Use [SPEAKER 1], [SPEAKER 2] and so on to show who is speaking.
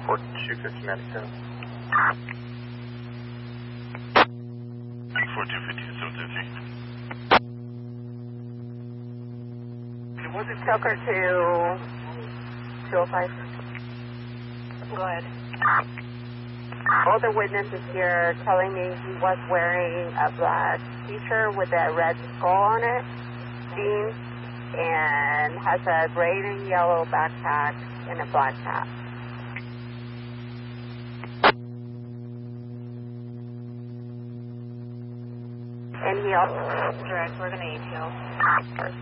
[SPEAKER 1] 4250 Madison.
[SPEAKER 2] 4250
[SPEAKER 3] Choker to 205.
[SPEAKER 2] Go ahead.
[SPEAKER 3] All the witnesses here telling me he was wearing a black t-shirt with a red skull on it, jeans, and has a gray and yellow backpack and a black hat. And he also...
[SPEAKER 2] Direct, we're going to ATO.